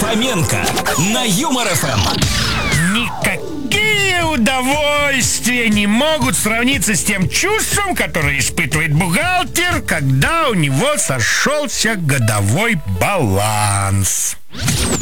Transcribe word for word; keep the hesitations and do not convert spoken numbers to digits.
Фоменко на Юмор эф эм. Никакие удовольствия не могут сравниться с тем чувством, которое испытывает бухгалтер, когда у него сошелся годовой баланс.